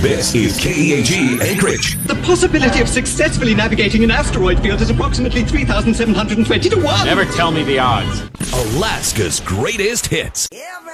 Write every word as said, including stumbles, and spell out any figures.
This is K E A G Anchorage. The possibility of successfully navigating an asteroid field is approximately three thousand seven hundred twenty to one. Never tell me the odds. Alaska's greatest hits. Every